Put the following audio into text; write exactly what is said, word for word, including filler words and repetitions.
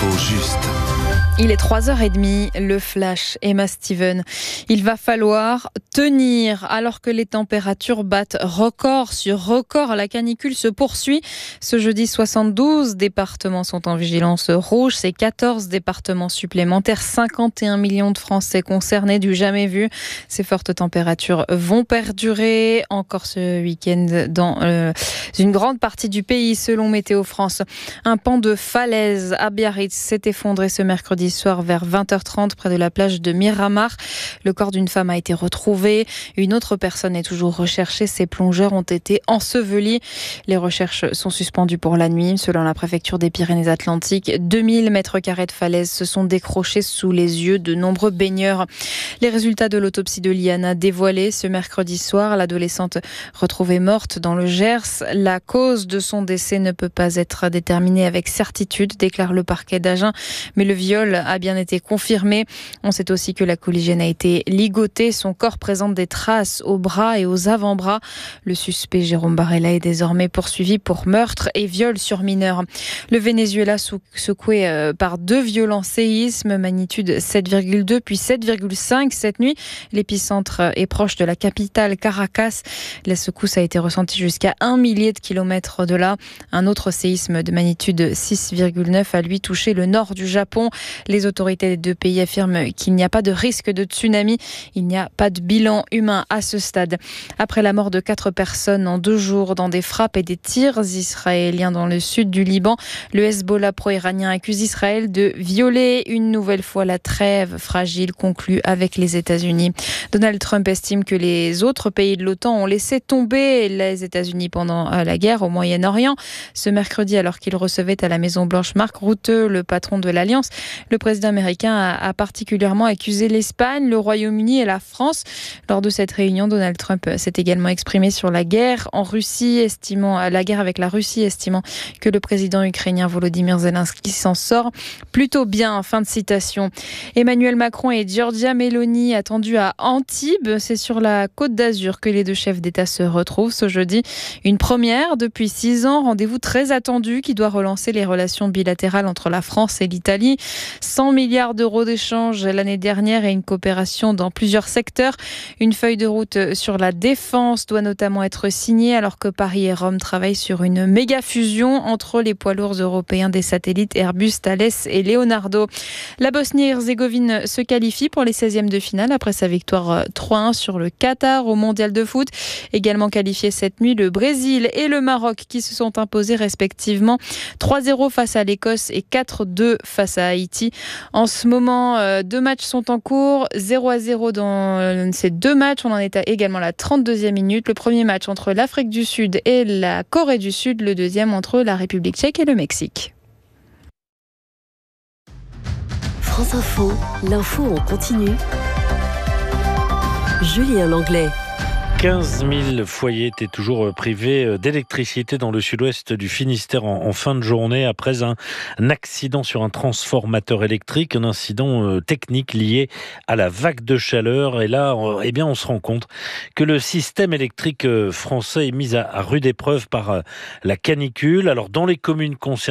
L'info juste. Il est trois heures trente, le flash, Emma Steven. Il va falloir tenir alors que les températures battent record sur record. La canicule se poursuit. Ce jeudi, soixante-douze départements sont en vigilance rouge. C'est quatorze départements supplémentaires. cinquante et un millions de Français concernés, du jamais vu. Ces fortes températures vont perdurer encore ce week-end dans euh, une grande partie du pays, selon Météo France. Un pan de falaise à Biarritz s'est effondré ce mercredi soir vers vingt heures trente près de la plage de Miramar. Le corps d'une femme a été retrouvé. Une autre personne est toujours recherchée. Ses plongeurs ont été ensevelis. Les recherches sont suspendues pour la nuit. Selon la préfecture des Pyrénées-Atlantiques, deux mille mètres carrés de falaise se sont décrochés sous les yeux de nombreux baigneurs. Les résultats de l'autopsie de Liana dévoilés ce mercredi soir. L'adolescente retrouvée morte dans le Gers. La cause de son décès ne peut pas être déterminée avec certitude, déclare le parquet d'Agen. Mais le viol a bien été confirmé. On sait aussi que la collégienne a été ligotée. Son corps présente des traces aux bras et aux avant-bras. Le suspect Jérôme Barella est désormais poursuivi pour meurtre et viol sur mineur. Le Venezuela secoué par deux violents séismes, magnitude sept virgule deux puis sept virgule cinq cette nuit. L'épicentre est proche de la capitale Caracas. La secousse a été ressentie jusqu'à un millier de kilomètres de là. Un autre séisme de magnitude six virgule neuf a lui touché le nord du Japon. Les autorités des deux pays affirment qu'il n'y a pas de risque de tsunami. Il n'y a pas de bilan humain à ce stade. Après la mort de quatre personnes en deux jours dans des frappes et des tirs israéliens dans le sud du Liban, le Hezbollah pro-iranien accuse Israël de violer une nouvelle fois la trêve fragile conclue avec les États-Unis. Donald Trump estime que les autres pays de l'OTAN ont laissé tomber les États-Unis pendant la guerre au Moyen-Orient. Ce mercredi, alors qu'il recevait à la Maison-Blanche Mark Rutte, le patron de l'Alliance, le président américain a particulièrement accusé l'Espagne, le Royaume-Uni et la France. Lors de cette réunion, Donald Trump s'est également exprimé sur la guerre en Russie, estimant la guerre avec la Russie, estimant que le président ukrainien Volodymyr Zelensky s'en sort plutôt bien. Fin de citation. Emmanuel Macron et Giorgia Meloni attendus à Antibes. C'est sur la Côte d'Azur que les deux chefs d'État se retrouvent ce jeudi. Une première depuis six ans, rendez-vous très attendu qui doit relancer les relations bilatérales entre la France et l'Italie. cent milliards d'euros d'échanges l'année dernière et une coopération dans plusieurs secteurs. Une feuille de route sur la défense doit notamment être signée alors que Paris et Rome travaillent sur une méga fusion entre les poids lourds européens des satellites Airbus, Thales et Leonardo. La Bosnie-Herzégovine se qualifie pour les seizièmes de finale après sa victoire trois un sur le Qatar au mondial de foot. Également qualifiés cette nuit, le Brésil et le Maroc qui se sont imposés respectivement trois zéro face à l'Écosse et quatre deux face à Haïti. En ce moment, euh, deux matchs sont en cours, zéro à zéro dans euh, ces deux matchs. On en est à également la trente-deuxième minute. Le premier match entre l'Afrique du Sud et la Corée du Sud, le deuxième entre la République tchèque et le Mexique. France Info, l'info en continu. Julien Langlais. quinze mille foyers étaient toujours privés d'électricité dans le sud-ouest du Finistère en, en fin de journée après un, un accident sur un transformateur électrique, un incident euh, technique lié à la vague de chaleur. Et là, euh, eh bien, on se rend compte que le système électrique français est mis à, à rude épreuve par euh, la canicule. Alors, dans les communes concernées,